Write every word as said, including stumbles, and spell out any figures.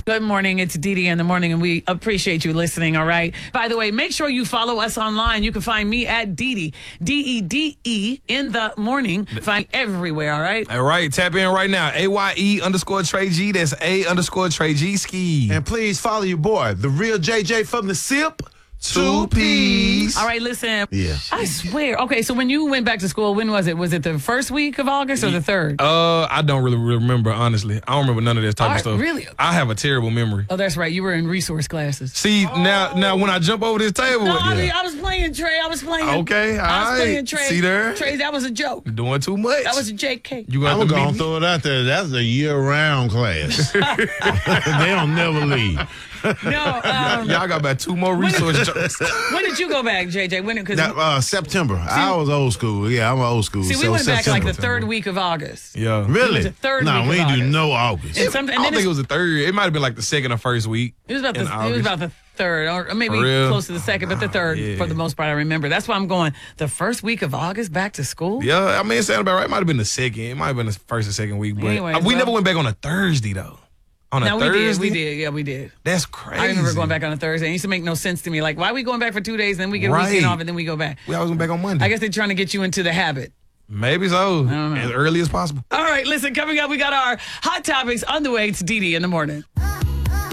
Good morning. It's Dee Dee in the morning, and we appreciate you listening, all right? By the way, make sure you follow us online. You can find me at Dee Dee, D E D E, in the morning. Find everywhere, all right? All right, tap in right now. A Y E underscore Trey G. That's A underscore Trey G ski. And please follow your boy, the real J J from the SIP. Two P's. All right, listen. Yeah. I swear. Okay, so when you went back to school, when was it? Was it the first week of August or the third? Uh, I don't really remember, honestly. I don't remember none of this type All of right, stuff. really? I have a terrible memory. Oh, that's right. You were in resource classes. See, now now when I jump over this table. No, I, yeah. mean, I was playing Trey. I was playing. Okay, all I was right. playing Trey. See there? Trey, that was a joke. Doing too much. That was a J K. You I'm got to going be to throw it out there. That's a year-round class. They don't never leave. No. Um, Y'all got about two more resource jokes. when did you go back, J J? When? Because That, uh, September. I was old school. Yeah, I'm old school. see, we so went back September. like the third week of August. Yeah. Really? It was the third no, week we of ain't do August. no August. And some, I and don't then think it's- it was the third. It might have been like the second or first week. It was about the in it was August. about the third, or maybe For real? close to the second, but the third yeah. for the most part. I remember. That's why I'm going. The first week of August, back to school. Yeah, I mean, it sounded about right. It might have been the second. It might have been the first or second week. But Anyways, uh, we well- never went back on a Thursday, though. On a No, we Thursday? did. We did. Yeah, we did. That's crazy. I remember going back on a Thursday. It used to make no sense to me. Like, why are we going back for two days, then we get a Right. weekend off, and then we go back? We always went back on Monday. I guess they're trying to get you into the habit. Maybe so. don't know. As early as possible. All right, listen, coming up, we got our hot topics on the way. It's Dee Dee in the morning.